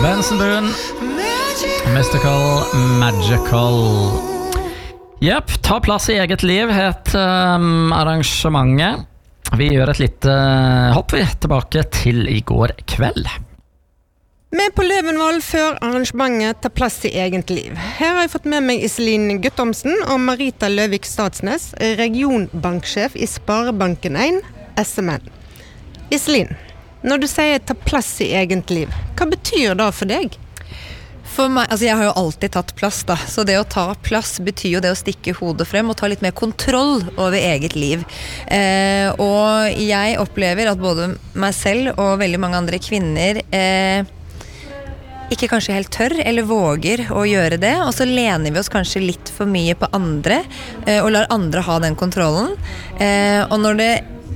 Benson Boone, Mystical, Magical. Jepp, ta plass i eget liv het arrangementet. Vi gjør et lite hopp tilbake til i går kveld. Med på Løvenvoll før arrangementet tar plass i eget liv. Her har jeg fått med meg Iselin Guttormsen og Marita Løvik Stadsnes, regionbanksjef i Sparebanken 1, SMN. Iselin, når du sier ta plass i eget liv, hva betyr det for deg? For meg, altså jeg har jo alltid tatt plass da, så det å ta plass betyr jo det å stikke hodet frem og ta litt mer kontroll over eget liv. Og jeg opplever at både meg selv og veldig mange andre kvinner ikke kanskje helt tør eller våger å gjøre det, og så lener vi oss kanskje litt for mye på andre og lar andre ha den kontrollen. Og når det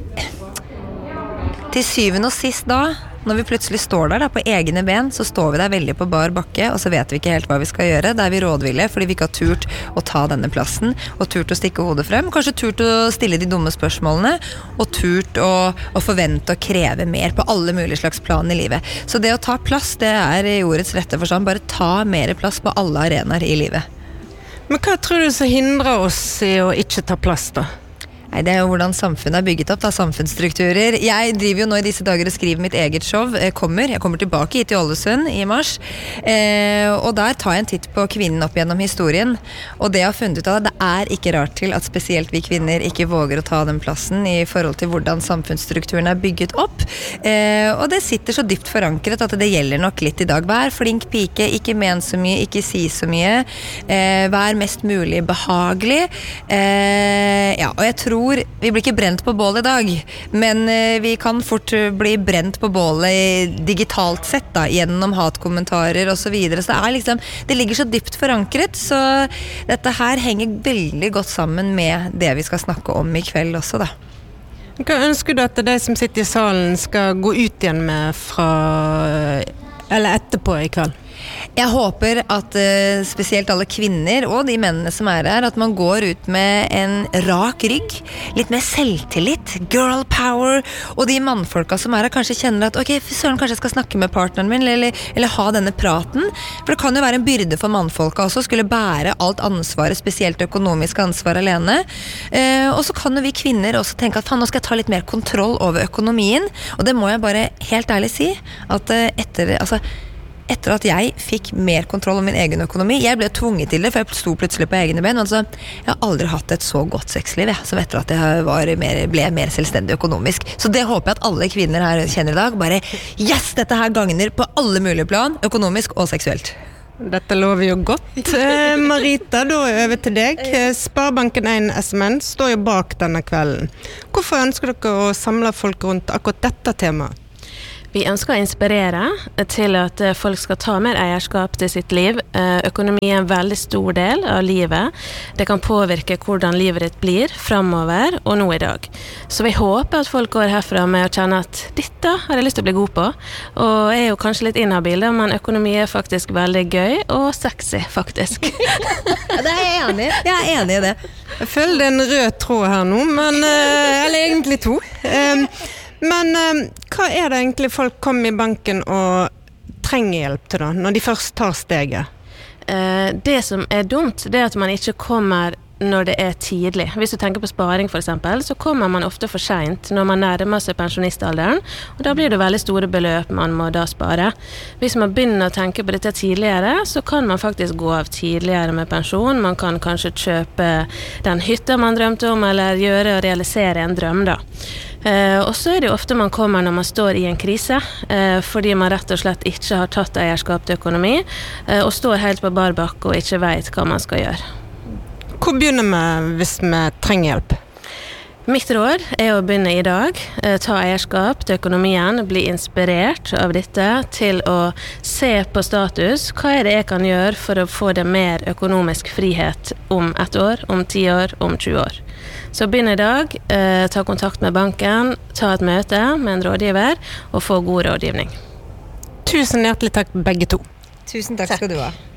til syvende og sist da, når vi plutselig står der da, på egne ben, så står vi der veldig på bar bakke, og så vet vi ikke helt hva vi skal gjøre. Da vi rådville, fordi vi ikke har turt å ta denne plassen, og turt å stikke hodet frem, kanskje turt å stille de dumme spørsmålene, og turt å forvente og kreve mer på alle mulige slags plan i livet. Så det å ta plass, det i ordets rette forstand, bare ta mer plass på alle arenaer i livet. Men hva tror du så hindrer oss i å ikke ta plass da? Nei, det jo hvordan samfunnet bygget opp, da, samfunnsstrukturer. Jeg driver jo nå i disse dager og skriver mitt eget show. Jeg kommer tilbake hit til Ålesund i mars, og der tar jeg en titt på kvinnen opp gjennom historien. Og det jeg har funnet ut av, det ikke rart til at spesielt vi kvinner ikke våger å ta den plassen i forhold til hvordan samfunnsstrukturen bygget opp. Og det sitter så dypt forankret at det gjelder nok litt i dag. Vær flink pike, ikke men så mye, ikke si så mye. Vær mest mulig behagelig. Ja, og jeg tror vi blir ikke brent på bål i dag, men vi kan fort bli brent på bålet digitalt sett da, gjennom hatkommentarer og så videre. Så det ligger så dypt forankret, så dette her henger veldig godt sammen med det vi skal snakke om i kveld også da. Hva ønsker du at de som sitter i salen skal gå ut igjen med fra, eller etterpå i kveld? Jeg håper at spesielt alle kvinner og de mennene som her, at man går ut med en rak rygg, litt mer selvtillit, girl power, og de mannfolka som her kanskje kjenner at ok, søren, kanskje jeg skal snakke med partneren min, eller ha denne praten, for det kan jo være en byrde for mannfolka også, skulle bære alt ansvaret, spesielt økonomisk ansvar alene, og så kan jo vi kvinner også tenke at nå skal jeg ta litt mer kontroll over økonomien, og det må jeg bare helt ærlig si, at etter at jeg fikk mer kontroll over min egen økonomi, jeg ble tvunget til det, for jeg sto plutselig på egne ben, altså, jeg har aldri hatt et så godt sexliv, som etter at jeg ble mer selvstendig økonomisk. Så det håper jeg at alle kvinner her kjenner i dag, bare, yes, dette her gagner på alle mulige plan, økonomisk og seksuelt. Dette lover jo godt. Marita, da over til deg. Sparebanken 1 SMN står jo bak denne kvelden. Hvorfor ønsker dere å samle folk rundt akkurat dette temaet? Vi ønsker å inspirere til at folk skal ta mer eierskap til sitt liv. Økonomi en veldig stor del av livet. Det kan påvirke hvordan livet ditt blir fremover og nå i dag. Så vi håper at folk går herfra med å kjenne at dette har jeg lyst til å bli god på. Og jo kanskje litt inhabile, men økonomi faktisk veldig gøy og sexy, faktisk. Det jeg enig i. Jeg enig i det. Jeg føler det en rød tråd her nå, men, eller egentlig to. Men hva det egentlig folk kommer i banken og trenger hjelp til da, når de først tar steget? Det som dumt, det at man ikke kommer når det tidlig. Hvis du tenker på sparing for eksempel, så kommer man ofte for sent når man nærmer seg pensjonistalderen, og da blir det veldig store beløp man må da spare. Hvis man begynner å tenke på dette tidligere, så kan man faktisk gå av tidligere med pensjon. Man kan kanskje kjøpe den hytta man drømte om, eller gjøre og realisere en drøm da. Og så det jo ofte man kommer når man står i en krise, fordi man rett og slett ikke har tatt eierskap til økonomi, og står helt på bar bakke og ikke vet hva man skal gjøre. Hvor begynner vi hvis vi trenger hjelp? Mitt råd å begynne i dag, ta eierskap til økonomien, bli inspirert av dette til å se på status. Hva det jeg kan gjøre for å få det mer økonomisk frihet om 1 år, om 10 år, om 20 år? Så begynn i dag, ta kontakt med banken, ta et møte med en rådgiver og få god rådgivning. Tusen hjertelig takk begge to. Tusen takk skal du ha.